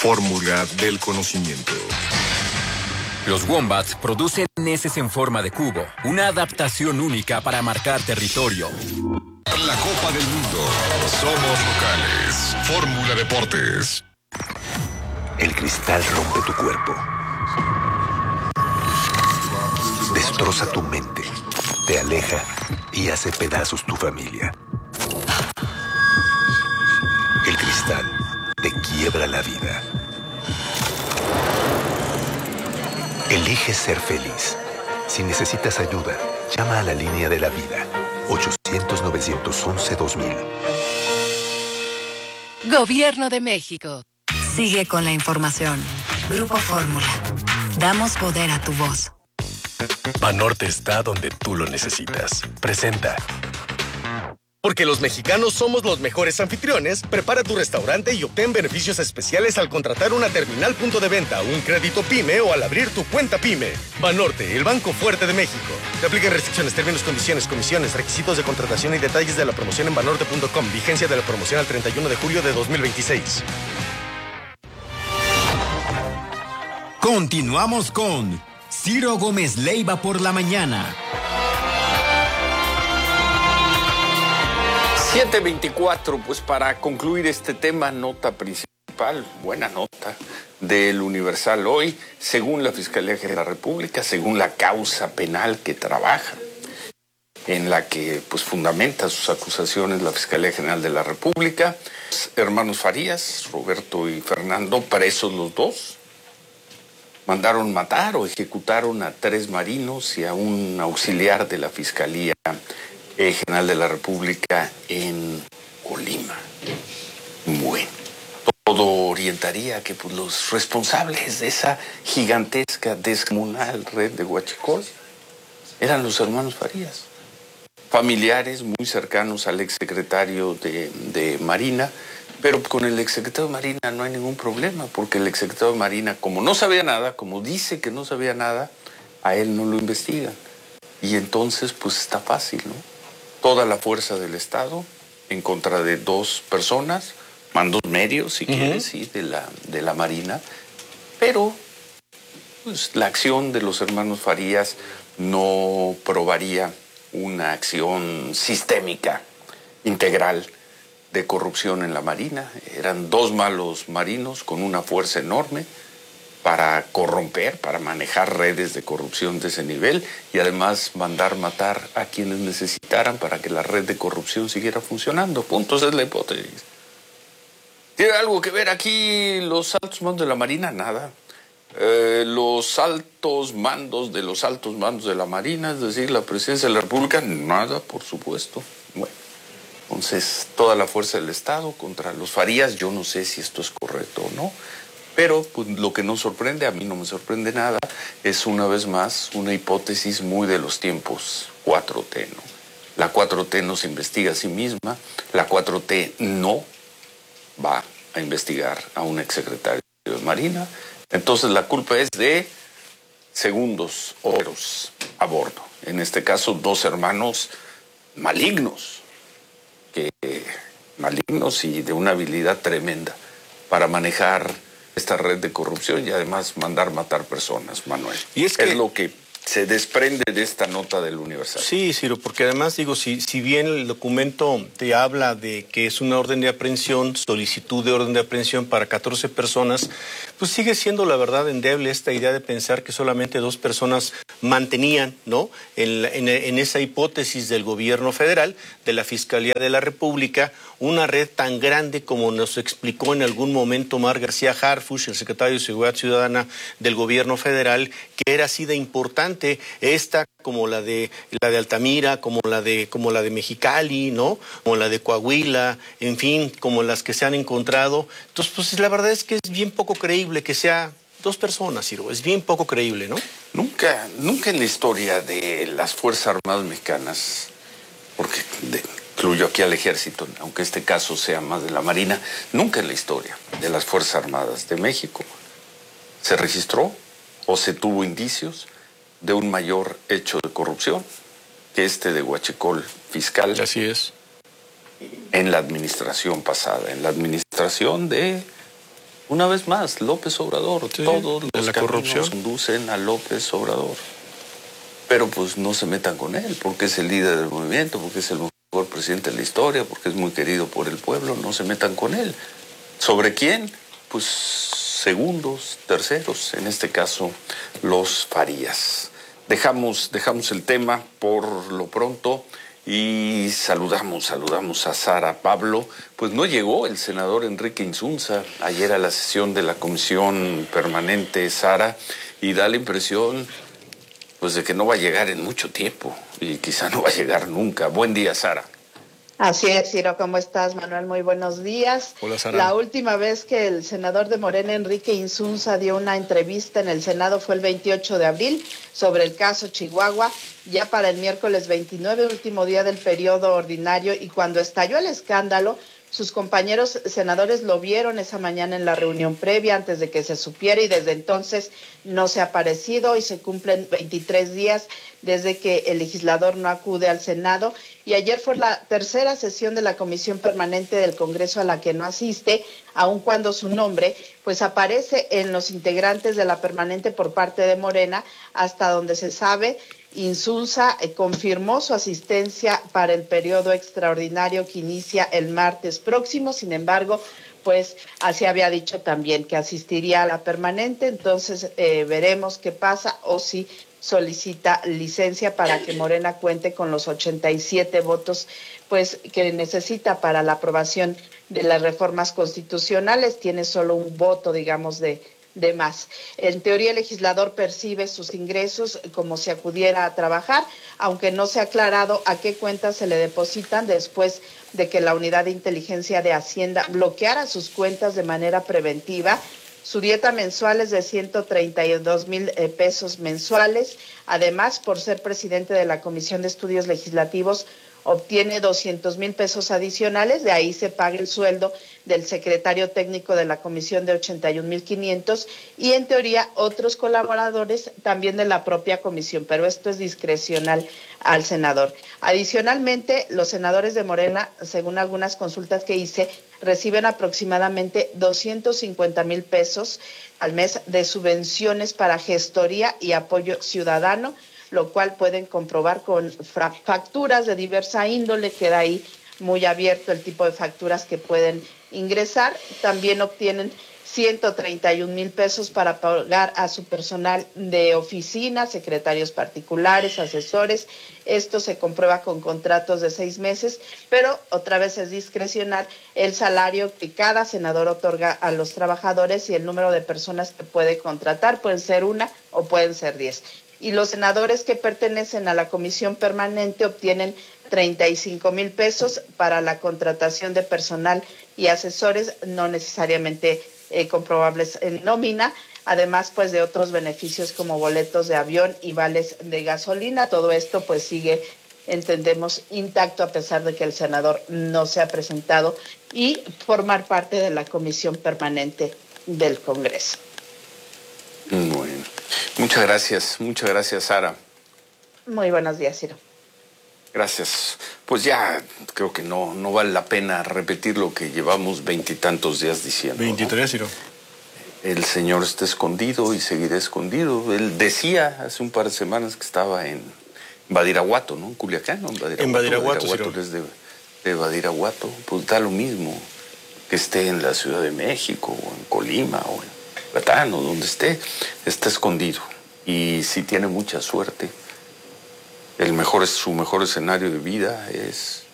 Fórmula del conocimiento. Los Wombats producen neces en forma de cubo, una adaptación única para marcar territorio. La Copa del Mundo. Somos locales. Fórmula Deportes. El cristal rompe tu cuerpo. Destroza tu mente. Te aleja y hace pedazos tu familia. El cristal te quiebra la vida. Elige ser feliz. Si necesitas ayuda, llama a la línea de la vida. 800-911-2000. Gobierno de México. Sigue con la información. Grupo Fórmula. Damos poder a tu voz. Banorte está donde tú lo necesitas. Presenta. Porque los mexicanos somos los mejores anfitriones, prepara tu restaurante y obtén beneficios especiales al contratar una terminal punto de venta, un crédito PYME o al abrir tu cuenta PYME. Banorte, el banco fuerte de México. Te aplican restricciones, términos, condiciones, comisiones, requisitos de contratación y detalles de la promoción en banorte.com. Vigencia de la promoción al 31 de julio de 2026. Continuamos con Ciro Gómez Leiva por la mañana. 7:24, pues para concluir este tema, nota principal, buena nota del Universal hoy, según la Fiscalía General de la República, según la causa penal que trabaja, en la que pues fundamenta sus acusaciones la Fiscalía General de la República, hermanos Farías, Roberto y Fernando, presos los dos, mandaron matar o ejecutaron a 3 marinos y a un auxiliar de la Fiscalía General de la República en Colima. Bueno, todo orientaría a que pues, los responsables de esa gigantesca, descomunal red de huachicol eran los hermanos Farías, familiares muy cercanos al exsecretario de Marina, pero con el exsecretario de Marina no hay ningún problema, porque el exsecretario de Marina, como no sabía nada, como dice que no sabía nada, a él no lo investigan. Y entonces, pues está fácil, ¿no? Toda la fuerza del Estado en contra de 2 personas, mandos medios, si quieres, sí, de la Marina, pero pues, la acción de los hermanos Farías no probaría una acción sistémica, integral, de corrupción en la Marina. Eran 2 malos marinos con una fuerza enorme para corromper, para manejar redes de corrupción de ese nivel y además mandar matar a quienes necesitaran para que la red de corrupción siguiera funcionando. Punto, esa es la hipótesis. ¿Tiene algo que ver aquí los altos mandos de la Marina? Nada. Los altos mandos de la Marina, es decir, la Presidencia de la República, nada, por supuesto. Bueno, entonces toda la fuerza del Estado contra los Farías, yo no sé si esto es correcto o no. Pero pues, lo que nos sorprende, a mí no me sorprende nada, es una vez más una hipótesis muy de los tiempos 4T, ¿no? La 4T no se investiga a sí misma, la 4T no va a investigar a un exsecretario de Marina, entonces la culpa es de segundos oros a bordo. En este caso, 2 hermanos malignos y de una habilidad tremenda para manejar esta red de corrupción y además mandar matar personas, Manuel. Y es lo que se desprende de esta nota del Universal. Sí, Ciro, porque además digo, si bien el documento te habla de que es una orden de aprehensión, solicitud de orden de aprehensión para 14 personas, pues sigue siendo la verdad endeble esta idea de pensar que solamente 2 personas mantenían, ¿no? En esa hipótesis del gobierno federal, de la Fiscalía de la República, una red tan grande como nos explicó en algún momento Omar García Harfuch, el secretario de Seguridad Ciudadana del gobierno federal, que era así de importante esta como la de Altamira, como la de Mexicali, ¿no? Como la de Coahuila, en fin, como las que se han encontrado. Entonces, pues la verdad es que es bien poco creíble que sea 2 personas, Ciro, es bien poco creíble, ¿no? Nunca en la historia de las Fuerzas Armadas Mexicanas, porque incluyo aquí al Ejército, aunque este caso sea más de la Marina, nunca en la historia de las Fuerzas Armadas de México se registró o se tuvo indicios de un mayor hecho de corrupción que este de huachicol fiscal. Así es. En la administración pasada, en la administración de Una vez más, López Obrador. Sí, todos de los la caminos corrupción conducen a López Obrador. Pero pues no se metan con él, porque es el líder del movimiento, porque es el mejor presidente de la historia, porque es muy querido por el pueblo. No se metan con él. ¿Sobre quién? Pues segundos, terceros, en este caso los Farías. Dejamos el tema por lo pronto y saludamos a Sara Pablo. Pues no llegó el senador Enrique Insunza ayer a la sesión de la Comisión Permanente, Sara, y da la impresión pues de que no va a llegar en mucho tiempo y quizá no va a llegar nunca. Buen día, Sara. Así es, Ciro, ¿cómo estás, Manuel? Muy buenos días. Hola, Sara. La última vez que el senador de Morena, Enrique Insunza, dio una entrevista en el Senado fue el 28 de abril sobre el caso Chihuahua, ya para el miércoles 29, último día del periodo ordinario, y cuando estalló el escándalo, sus compañeros senadores lo vieron esa mañana en la reunión previa antes de que se supiera y desde entonces no se ha aparecido y se cumplen 23 días desde que el legislador no acude al Senado y ayer fue la tercera sesión de la Comisión Permanente del Congreso a la que no asiste, aun cuando su nombre pues aparece en los integrantes de la permanente por parte de Morena, hasta donde se sabe. Insunza confirmó su asistencia para el periodo extraordinario que inicia el martes próximo, sin embargo, pues así había dicho también que asistiría a la permanente, entonces veremos qué pasa o si solicita licencia para que Morena cuente con los 87 votos pues que necesita para la aprobación de las reformas constitucionales, tiene solo un voto, digamos, de más. En teoría, el legislador percibe sus ingresos como si acudiera a trabajar, aunque no se ha aclarado a qué cuentas se le depositan después de que la Unidad de Inteligencia de Hacienda bloqueara sus cuentas de manera preventiva. Su dieta mensual es de 132,000 pesos mensuales. Además, por ser presidente de la Comisión de Estudios Legislativos, obtiene 200,000 pesos adicionales, de ahí se paga el sueldo del secretario técnico de la comisión de 81,500 y en teoría otros colaboradores también de la propia comisión, pero esto es discrecional al senador. Adicionalmente, los senadores de Morena, según algunas consultas que hice, reciben aproximadamente 250,000 pesos al mes de subvenciones para gestoría y apoyo ciudadano, lo cual pueden comprobar con facturas de diversa índole, queda ahí muy abierto el tipo de facturas que pueden ingresar. También obtienen 131,000 pesos para pagar a su personal de oficina, secretarios particulares, asesores. Esto se comprueba con contratos de 6 meses, pero otra vez es discrecional el salario que cada senador otorga a los trabajadores y el número de personas que puede contratar. Pueden ser 1 o pueden ser 10. Y los senadores que pertenecen a la comisión permanente obtienen 35,000 pesos para la contratación de personal y asesores, no necesariamente comprobables en nómina, además pues de otros beneficios como boletos de avión y vales de gasolina. Todo esto pues sigue, entendemos, intacto a pesar de que el senador no se ha presentado y formar parte de la comisión permanente del Congreso. Bueno, muchas gracias, Sara. Muy buenos días, Ciro. Gracias. Pues ya creo que no vale la pena repetir lo que llevamos 20 y tantos días diciendo. 23, Ciro. El señor está escondido y seguirá escondido. Él decía hace un par de semanas que estaba en Badiraguato, ¿no? En Culiacán, ¿no? En Badiraguato, Ciro. Es de Badiraguato. Pues da lo mismo que esté en la Ciudad de México o en Colima o en Platano, donde esté, está escondido. Y si tiene mucha suerte, su mejor escenario de vida es